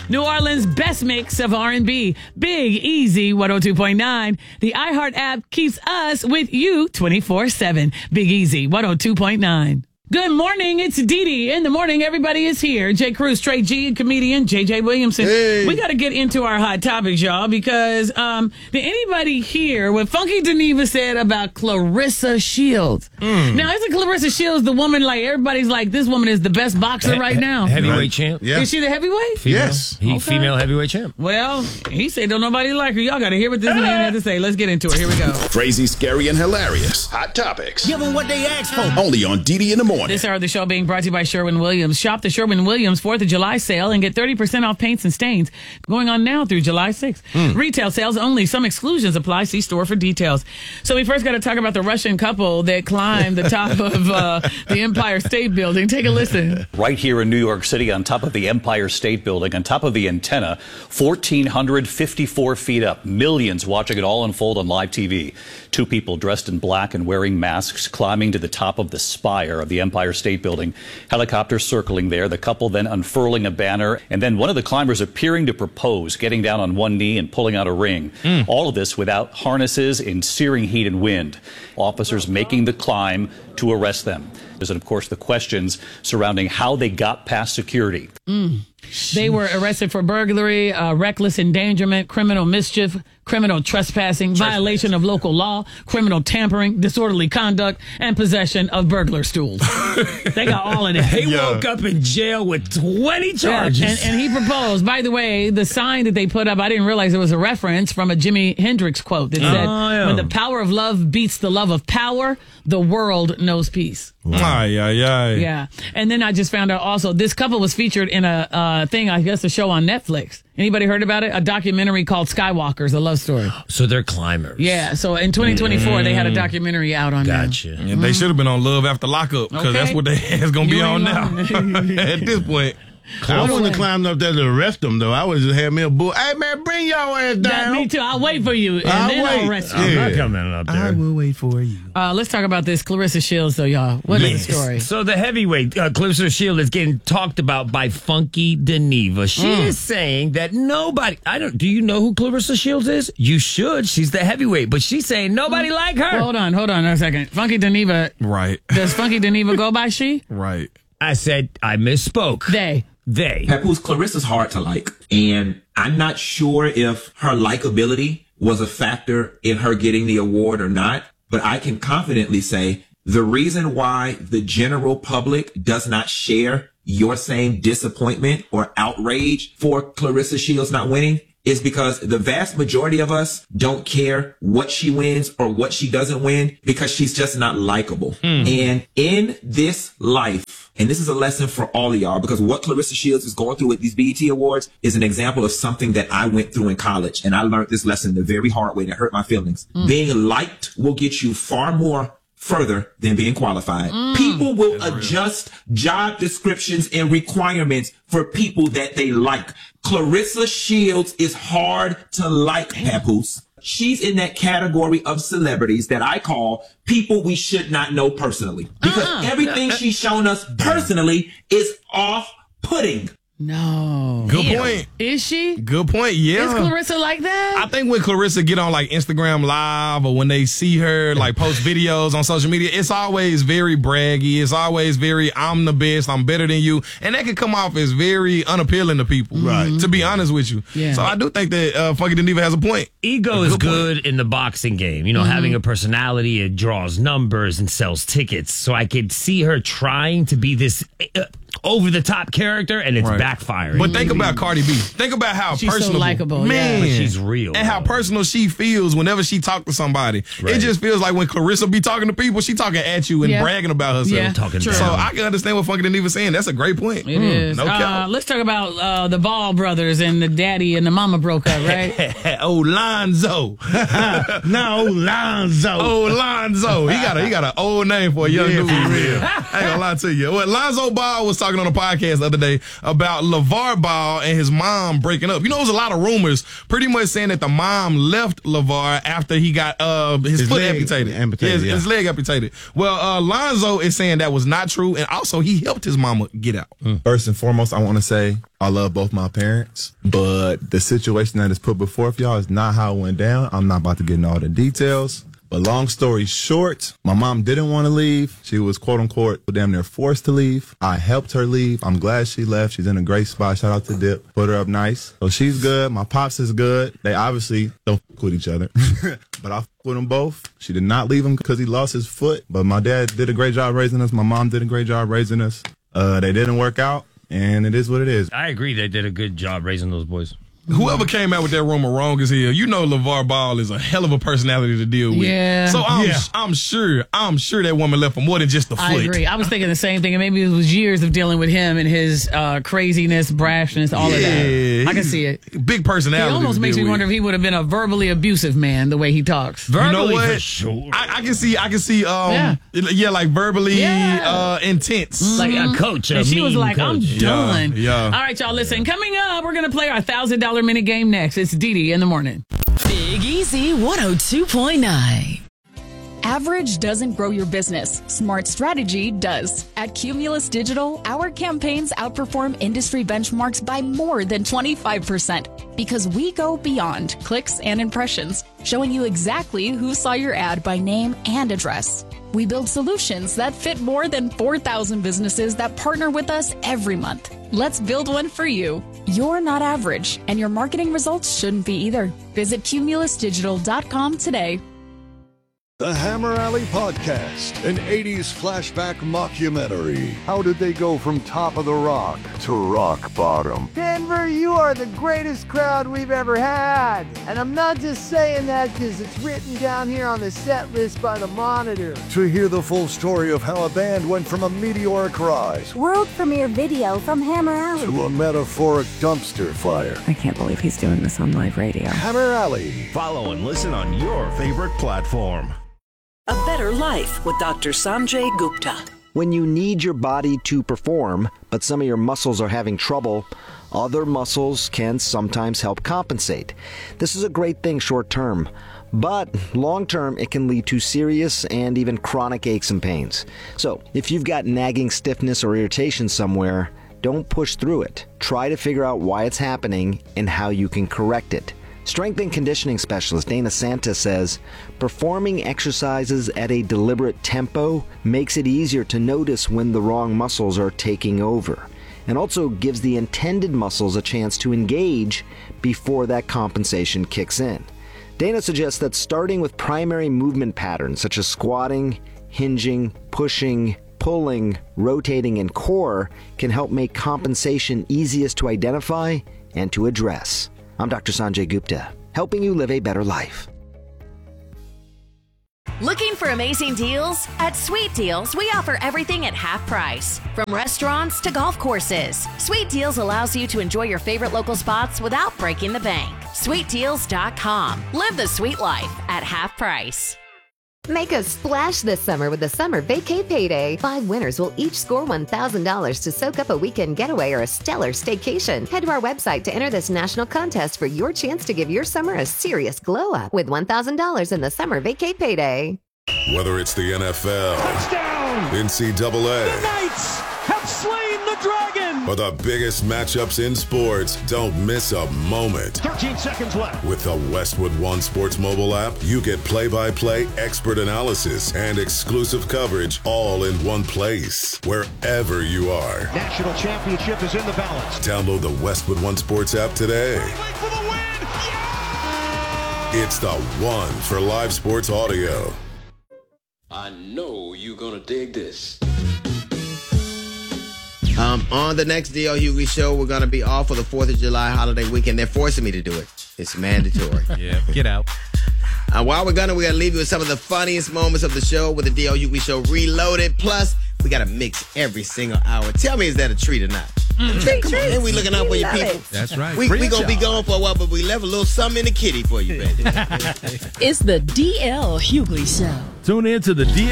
New Orleans' best mix of R&B. Big Easy 102.9. The iHeart app keeps us with you 24/7. Big Easy 102.9. Good morning. It's Dee Dee. In the morning, everybody is here. Jay Cruz, Trey G, and comedian J.J. Williamson. Hey. We got to get into our hot topics, y'all, because did anybody hear what Funky Dineva said about Clarissa Shields? Now, isn't Clarissa Shields the woman, like, everybody's like, this woman is the best boxer right now? Heavyweight champ. Yeah. Is she the heavyweight? Female. Yes. Female heavyweight champ. Well, he said don't nobody like her. Y'all got to hear what this man had to say. Let's get into it. Here we go. Crazy, scary, and hilarious. Hot topics. Give them what they asked for. Only on Dee Dee in the morning. This hour of the show being brought to you by Sherwin-Williams. Shop the Sherwin-Williams 4th of July sale and get 30% off paints and stains. Going on now through July 6th. Retail sales only. Some exclusions apply. See store for details. So we first got to talk about the Russian couple that climbed the top of the Empire State Building. Take a listen. Right here in New York City, on top of the Empire State Building, on top of the antenna, 1,454 feet up. Millions watching it all unfold on live TV. Two people dressed in black and wearing masks climbing to the top of the spire of the Empire State Building. Helicopters circling there, the couple then unfurling a banner, and then one of the climbers appearing to propose, getting down on one knee and pulling out a ring. All of this without harnesses in searing heat and wind. Officers making the climb to arrest them. And of course, the questions surrounding how they got past security. They were arrested for burglary, reckless endangerment, criminal mischief, criminal trespassing, violation of local law, criminal tampering, disorderly conduct, and possession of burglar stools. They got all of that. He woke up in jail with 20 charges. Yeah, and he proposed. By the way, the sign that they put up, I didn't realize it was a reference from a Jimi Hendrix quote that said, when the power of love beats the love of power, the world knows peace. Yeah. And then I just found out also this couple was featured in a thing, I guess, a show on Netflix. Anybody heard about it? A documentary called Skywalkers, a love story. So they're climbers. Yeah. So in 2024, they had a documentary out on that. Gotcha. Yeah, they should have been on Love After Lockup because that's what they is going to be on now at this point. I wouldn't have climbed up there to arrest them, though. I would just have me a bull. Hey, man, bring your ass down. Me too. I'll wait for you, and then I'll arrest you. I'm not coming up there. I will wait for you. Let's talk about this Clarissa Shields, though, y'all. What is the story? So the heavyweight, Clarissa Shields, is getting talked about by Funky Dineva. She is saying that nobody, do you know who Clarissa Shields is? You should. She's the heavyweight, but she's saying nobody like her. Hold on a second. Funky Dineva. Right. Does Funky Dineva go by she? Right. I said, I misspoke. They. Papoose, Clarissa's hard to like, and I'm not sure if her likability was a factor in her getting the award or not, but I can confidently say the reason why the general public does not share your same disappointment or outrage for Clarissa Shields not winning is because the vast majority of us don't care what she wins or what she doesn't win because she's just not likable. And in this life, and this is a lesson for all of y'all, because what Clarissa Shields is going through with these BET Awards is an example of something that I went through in college. And I learned this lesson the very hard way that hurt my feelings. Being liked will get you far more further than being qualified. People will adjust job descriptions and requirements for people that they like. Clarissa Shields is hard to like, Papoose. She's in that category of celebrities that I call people we should not know personally. Because everything she's shown us personally is off-putting. No. Good point. Is she? Good point. Yeah. Is Clarissa like that? I think when Clarissa get on like Instagram Live or when they see her like post videos on social media, it's always very braggy. It's always very, I'm the best, I'm better than you. And that can come off as very unappealing to people. Right. To be honest with you. Yeah. So I do think that Funky Dineva has a point. Ego is good in the boxing game. You know, having a personality, it draws numbers and sells tickets. So I could see her trying to be this over-the-top character, and it's backfiring. But think about Cardi B. Think about how she's personable. So likable. Man. But she's real. And how personal she feels whenever she talks to somebody. It just feels like when Clarissa be talking to people, she talking at you and bragging about herself. Yeah. Talking True. down. So I can understand what Funky Dineva saying. That's a great point. It is. No cap. Let's talk about the Ball brothers and the daddy and the mama broke up, right? Lonzo. No, Lonzo. Lonzo. He got an old name for a young dude. I ain't gonna lie to you. What Lonzo Ball was talking talking on a podcast the other day about LeVar Ball and his mom breaking up. You know, there was a lot of rumors pretty much saying that the mom left LeVar after he got his foot amputated. His leg amputated. Well, Lonzo is saying that was not true, and also he helped his mama get out. First and foremost, I want to say I love both my parents, but the situation that is put before y'all is not how it went down. I'm not about to get into all the details. But long story short, my mom didn't want to leave. She was, quote unquote, damn near forced to leave. I helped her leave. I'm glad she left. She's in a great spot. Shout out to Dip. Put her up nice. So she's good. My pops is good. They obviously don't f with each other. But I f with them both. She did not leave him because he lost his foot. But my dad did a great job raising us. My mom did a great job raising us. They didn't work out, and it is what it is. I agree. They did a good job raising those boys. Whoever came out with that rumor wrong as hell. You know LeVar Ball is a hell of a personality to deal with. Yeah. So I'm sure that woman left for more than just the foot. I agree. I was thinking the same thing, and maybe it was years of dealing with him and his craziness, brashness, all of that. I can see it. Big personality. It almost makes me wonder if he would have been a verbally abusive man the way he talks. Verbally, you know what? for sure. I can see. Like verbally intense, like a coach. And she was like, "I'm done." Yeah. All right, y'all. Listen, coming up, we're gonna play our $1,000 minute game next. It's Didi in the morning. Big Easy 102.9. Average doesn't grow your business. Smart strategy does. At Cumulus Digital, our campaigns outperform industry benchmarks by more than 25% because we go beyond clicks and impressions, showing you exactly who saw your ad by name and address. We build solutions that fit more than 4,000 businesses that partner with us every month. Let's build one for you. You're not average, and your marketing results shouldn't be either. Visit cumulusdigital.com today. The Hammer Alley Podcast, an 80s flashback mockumentary. How did they go from top of the rock to rock bottom? Denver, you are the greatest crowd we've ever had. And I'm not just saying that because it's written down here on the set list by the Monitor. To hear the full story of how a band went from a meteoric rise, world premiere video from Hammer Alley, to a metaphoric dumpster fire. I can't believe he's doing this on live radio. Hammer Alley. Follow and listen on your favorite platform. A Better Life with Dr. Sanjay Gupta. When you need your body to perform, but some of your muscles are having trouble, other muscles can sometimes help compensate. This is a great thing short term, but long term it can lead to serious and even chronic aches and pains. So if you've got nagging stiffness or irritation somewhere, don't push through it. Try to figure out why it's happening and how you can correct it. Strength and conditioning specialist Dana Santa says, performing exercises at a deliberate tempo makes it easier to notice when the wrong muscles are taking over, and also gives the intended muscles a chance to engage before that compensation kicks in. Dana suggests that starting with primary movement patterns such as squatting, hinging, pushing, pulling, rotating, and core can help make compensation easiest to identify and to address. I'm Dr. Sanjay Gupta, helping you live a better life. Looking for amazing deals? At Sweet Deals, we offer everything at half price. From restaurants to golf courses, Sweet Deals allows you to enjoy your favorite local spots without breaking the bank. SweetDeals.com. Live the sweet life at half price. Make a splash this summer with the Summer Vacay Payday. 5 winners will each score $1,000 to soak up a weekend getaway or a stellar staycation. Head to our website to enter this national contest for your chance to give your summer a serious glow-up with $1,000 in the Summer Vacay Payday. Whether it's the NFL, touchdown, NCAA, the Knights have slain the Dragon, or the biggest matchups in sports, don't miss a moment. 13 seconds left. With the Westwood One Sports mobile app, you get play-by-play expert analysis and exclusive coverage all in one place, wherever you are. National championship is in the balance. Download the Westwood One Sports app today. For the win. Yeah! It's the one for live sports audio. I know you're gonna dig this. On the next D.L. Hughley show, we're gonna be off for the 4th of July holiday weekend. They're forcing me to do it. It's mandatory. Yeah, get out. While we're gonna leave you with some of the funniest moments of the show with the D.L. Hughley show reloaded. Plus, we gotta mix every single hour. Tell me, is that a treat or not? Come on, and we looking out for your people. That's right. We gonna be gone for a while, but we left a little something in the kitty for you, baby. It's the D.L. Hughley Show. Tune in to the D.L.